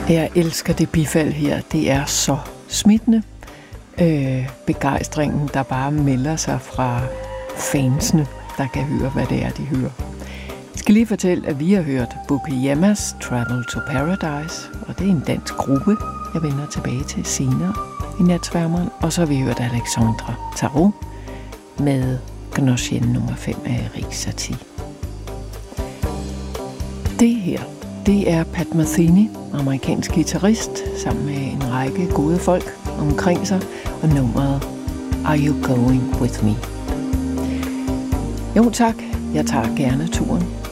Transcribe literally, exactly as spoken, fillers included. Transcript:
Jeg elsker det bifald her. Det er så smittende. Øh, begejstringen, der bare melder sig fra fansene, der kan høre, hvad det er, de hører. Jeg skal lige fortælle, at vi har hørt Bukeyemas Travel to Paradise, og det er en dansk gruppe, jeg vender tilbage til senere i Natsværmeren. Og så har vi hørt Alexandre Tarot med Gnochen nummer fem af Erik Satie. Det her, det er Pat Metheny, amerikansk guitarist, sammen med en række gode folk omkring sig, og nummeret Are You Going With Me? Jo tak, jeg tager gerne turen.